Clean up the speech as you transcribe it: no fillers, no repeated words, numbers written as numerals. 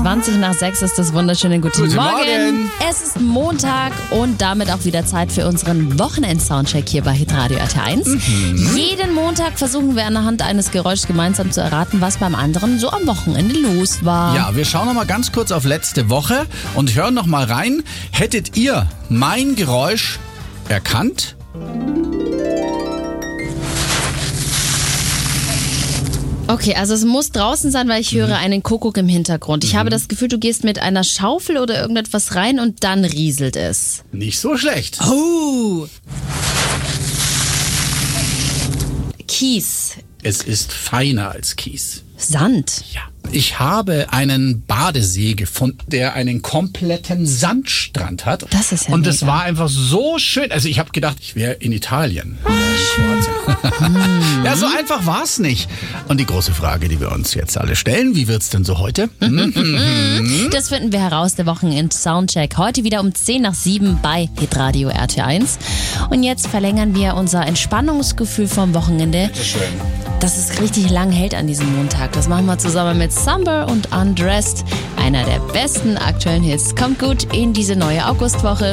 20 nach 6 ist das wunderschöne Guten Morgen. Es ist Montag und damit auch wieder Zeit für unseren Wochenend-Soundcheck hier bei Hitradio RT1. Jeden Montag versuchen wir anhand eines Geräuschs gemeinsam zu erraten, was beim anderen so am Wochenende los war. Ja, wir schauen noch mal ganz kurz auf letzte Woche und hören noch mal rein. Hättet ihr mein Geräusch erkannt? Okay, also es muss draußen sein, weil ich höre einen Kuckuck im Hintergrund. Ich habe das Gefühl, du gehst mit einer Schaufel oder irgendetwas rein und dann rieselt es. Nicht so schlecht. Oh! Kies. Es ist feiner als Kies. Sand. Ja. Ich habe einen Badesee gefunden, der einen kompletten Sandstrand hat. Das ist ja Und mega. das war einfach so schön. Also ich habe gedacht, ich wäre in Italien. Ja, so einfach war es nicht. Und die große Frage, die wir uns jetzt alle stellen, wie wird's denn so heute? Das finden wir heraus, der Wochenend-Soundcheck. Heute wieder um 10 nach 7 bei Hitradio RT1. Und jetzt verlängern wir unser Entspannungsgefühl vom Wochenende, dass es richtig lang hält an diesem Montag. Das machen wir zusammen mit Summer und Undressed. Einer der besten aktuellen Hits. Kommt gut in diese neue Augustwoche.